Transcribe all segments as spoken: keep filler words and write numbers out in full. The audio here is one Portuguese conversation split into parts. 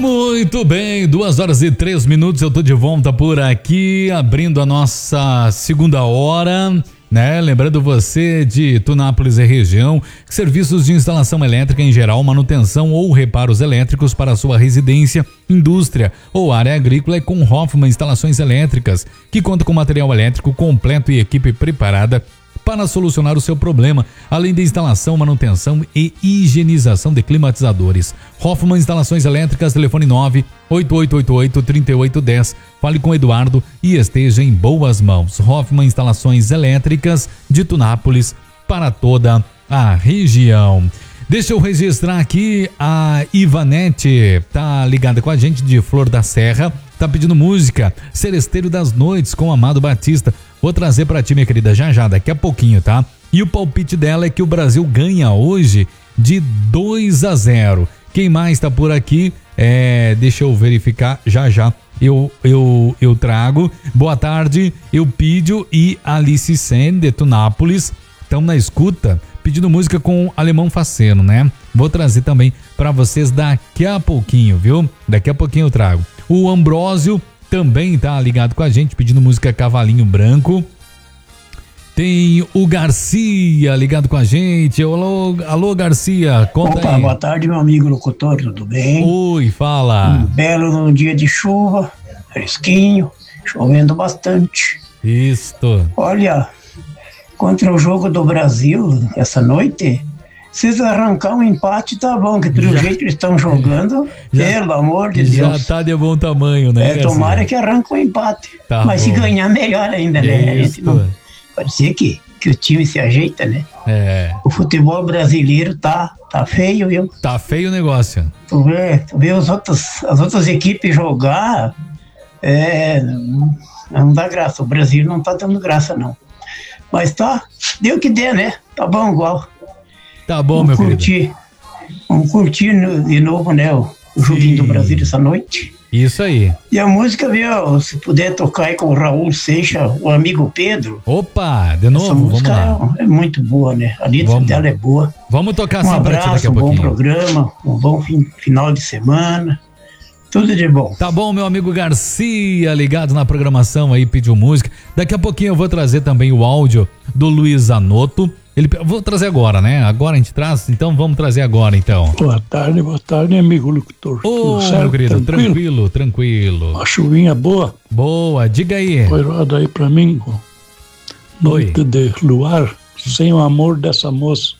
Muito bem, duas horas e três minutos, eu tô de volta por aqui, abrindo a nossa segunda hora, né? Lembrando você de Tunápolis e região, serviços de instalação elétrica em geral, manutenção ou reparos elétricos para sua residência, indústria ou área agrícola é com Hoffman Instalações Elétricas, que conta com material elétrico completo e equipe preparada para solucionar o seu problema, além de instalação, manutenção e higienização de climatizadores. Hoffman Instalações Elétricas, telefone nove oito oito oito oito, três oito um zero. Fale com Eduardo e esteja em boas mãos. Hoffman Instalações Elétricas de Tunápolis para toda a região. Deixa eu registrar aqui a Ivanete, tá ligada com a gente de Flor da Serra, tá pedindo música Celesteiro das Noites com Amado Batista. Vou trazer pra ti, minha querida, já já, daqui a pouquinho, tá? E o palpite dela é que o Brasil ganha hoje de dois a zero. Quem mais tá por aqui? É, deixa eu verificar, já já eu, eu, eu trago. Boa tarde, Eupídio e Alice Sen de Tunápolis estão na escuta, pedindo música com Alemão Faceno, né? Vou trazer também pra vocês daqui a pouquinho, viu? Daqui a pouquinho eu trago. O Ambrósio também tá ligado com a gente, pedindo música Cavalinho Branco. Tem o Garcia ligado com a gente. Alô, alô Garcia, conta Opa, aí. Boa tarde, meu amigo locutor, tudo bem? Oi, fala. Um belo num dia de chuva, fresquinho, chovendo bastante. Isto. Olha, contra o jogo do Brasil, essa noite, se arrancar um empate, tá bom, que pelo Já. jeito eles estão jogando, Já. pelo amor de Já Deus. tá de bom tamanho, né, É, Garcia? tomara que arranque um empate. Tá Mas bom. se ganhar, melhor ainda, né? A gente Isso. não, pode ser que, que o time se ajeita, né? É, O futebol brasileiro tá, tá feio, viu? tá feio o negócio. Tu vê, tu vê os outros, as outras equipes jogar, é, não, não dá graça. O Brasil não tá dando graça, não. Mas tá, deu o que der, né? Tá bom igual. Tá bom, Vamos meu querido. curtir, vamos curtir no- de novo, né? O, o joguinho do Brasil essa noite. Isso aí. E a música, viu? Se puder tocar aí com o Raul Seixas, o amigo Pedro. Opa, de Essa novo, vamos música lá. é, é muito boa, né? A letra Vamos. dela é boa. Vamos tocar Um assim pra ti daqui abraço, a um bom pouquinho. programa, um bom fim- final de semana. Tudo de bom. Tá bom, meu amigo Garcia, ligado na programação aí, pediu música. Daqui a pouquinho eu vou trazer também o áudio do Luiz Anoto. Ele, vou trazer agora, né? Agora a gente traz, então vamos trazer agora, então. Boa tarde, boa tarde, amigo locutor. Ô, Tudo certo? meu querido, Tranquilo? tranquilo, tranquilo. Uma chuvinha boa, Boa, diga aí. foi roda aí pra mim. ó. Noite de luar, sem o amor dessa moça.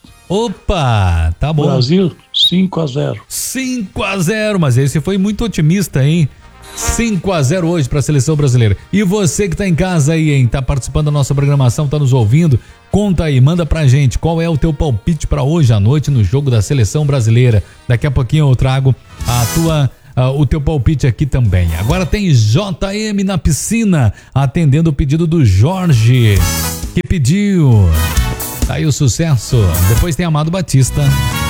Opa, tá bom. Brasil, cinco a zero. cinco a zero, mas esse foi muito otimista, hein? cinco a zero hoje para a seleção brasileira. E você que tá em casa aí, hein? Tá participando da nossa programação, tá nos ouvindo? Conta aí, manda pra gente qual é o teu palpite para hoje à noite no jogo da seleção brasileira. Daqui a pouquinho eu trago a tua, uh, o teu palpite aqui também. Agora tem J M na piscina, atendendo o pedido do Jorge, que pediu. Tá aí o sucesso. Depois tem Amado Batista.